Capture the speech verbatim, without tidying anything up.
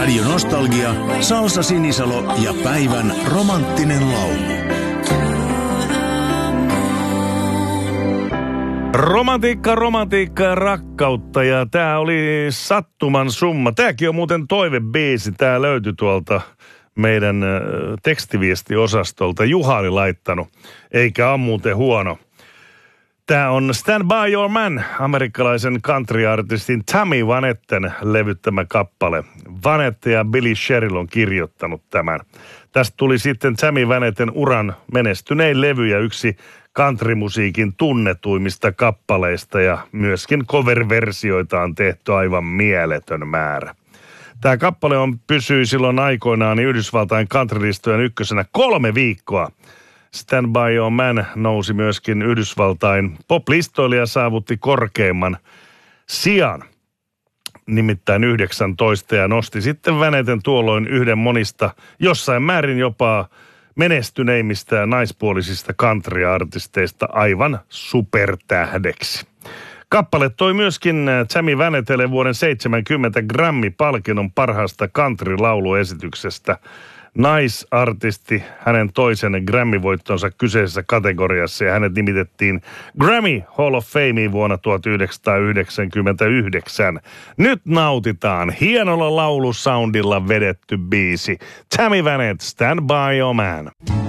Radio Nostalgia, Salsa Sinisalo ja päivän romanttinen laulu. Romantiikka, romantiikka ja rakkautta, ja tää oli sattuman summa. Tääkin on muuten toivebiisi, tää löytyi tuolta meidän tekstiviestiosastolta. Juha oli laittanut, eikä on muuten huono. Tää on Stand By Your Man, amerikkalaisen country-artistin Tammy Wynetten levyttämä kappale. Wynette ja Billy Sherrill on kirjoittanut tämän. Tästä tuli sitten Tammy Wynetten uran menestynein levy ja yksi countrymusiikin tunnetuimmista kappaleista, ja myöskin cover-versioita on tehty aivan mieletön määrä. Tämä kappale on pysyi silloin aikoinaan Yhdysvaltain countrylistojen ykkösenä kolme viikkoa. Stand By Your Man nousi myöskin Yhdysvaltain pop-listoille ja saavutti korkeimman sijan, nimittäin yhdeksäntoista, ja nosti sitten Wyneten tuolloin yhden monista, jossain määrin jopa menestyneimmistä ja naispuolisista country-artisteista aivan supertähdeksi. Kappale toi myöskin Tammy Wynetelle vuoden seitsemänkymmentä Grammy-palkinnon parhaasta country-lauluesityksestä. Naisartisti hänen toisen Grammy-voittonsa kyseisessä kategoriassa, ja hänet nimitettiin Grammy Hall of Fameen vuonna tuhatyhdeksänsataayhdeksänkymmentäyhdeksän. Nyt nautitaan hienolla laulusoundilla vedetty biisi. Tammy Wynette, Stand By Your Man.